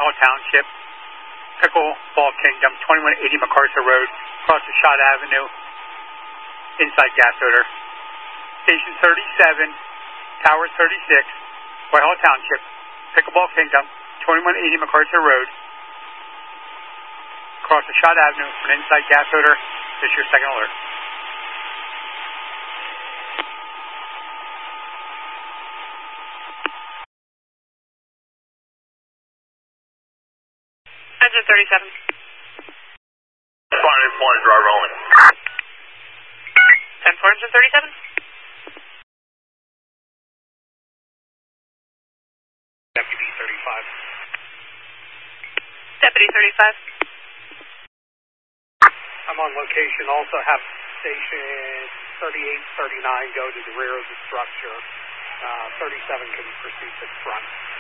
Whitehall Township, Pickleball Kingdom, 2180 MacArthur Road, across the Schott Avenue, inside gas odor. Station 37, Tower 36, Whitehall Township, Pickleball Kingdom, 2180 MacArthur Road, across the Schott Avenue, an inside gas odor. This is your second alert. Engine 37. Fire point, dry rolling. 10-4, engine 37. Deputy 35. Deputy 35. I'm on location. Also have station 38, 39 go to the rear of the structure. 37 can proceed to the front.